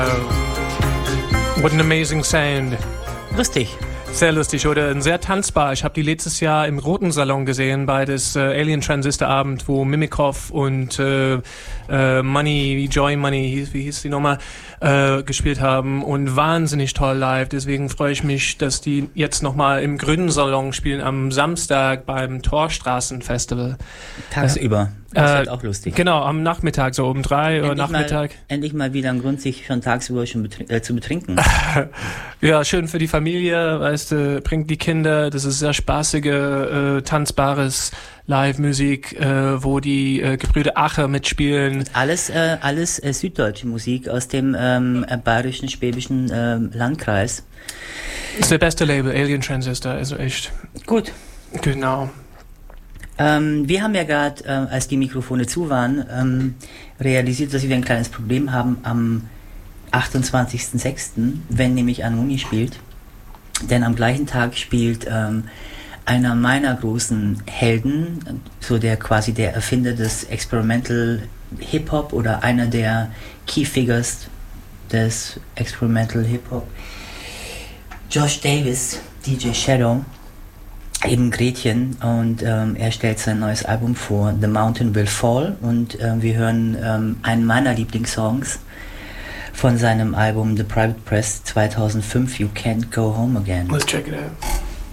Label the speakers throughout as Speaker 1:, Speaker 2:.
Speaker 1: What an amazing sound.
Speaker 2: Lustig.
Speaker 1: Sehr lustig oder sehr tanzbar. Ich habe die letztes Jahr im Roten Salon gesehen bei des Alien Transistor Abend, wo Mimikov und Money, Joy Money, wie hieß die nochmal, gespielt haben und wahnsinnig toll live. Deswegen freue ich mich, dass die jetzt nochmal im Grünen Salon spielen am Samstag beim Torstraßenfestival.
Speaker 2: Tagsüber. Das wird auch lustig.
Speaker 1: Genau, am Nachmittag, so um 3 Uhr Nachmittag.
Speaker 2: Endlich mal wieder ein Grund, sich schon tagsüber schon zu betrinken.
Speaker 1: Ja, schön für die Familie, weißt du, bringt die Kinder, das ist sehr spaßige, tanzbares Live-Musik, wo die Gebrüder Acher mitspielen.
Speaker 2: Alles süddeutsche Musik aus dem bayerischen, schwäbischen Landkreis.
Speaker 1: Das ist der beste Label, Alien Transistor, also echt.
Speaker 2: Gut.
Speaker 1: Genau.
Speaker 2: Wir haben ja gerade, als die Mikrofone zu waren, realisiert, dass wir ein kleines Problem haben am 28.06., wenn nämlich Anoni spielt. Denn am gleichen Tag spielt einer meiner großen Helden, so der quasi der Erfinder des Experimental Hip-Hop oder einer der Key Figures des Experimental Hip-Hop, Josh Davis, DJ Shadow, eben Gretchen, und er stellt sein neues Album vor, The Mountain Will Fall, und wir hören einen meiner Lieblingssongs von seinem Album The Private Press 2005, You Can't Go Home Again.
Speaker 1: Let's check it out.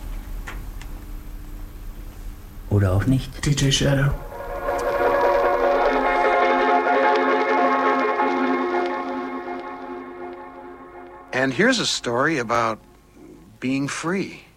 Speaker 2: Oder auch nicht.
Speaker 1: DJ Shadow.
Speaker 3: And here's a story about being free.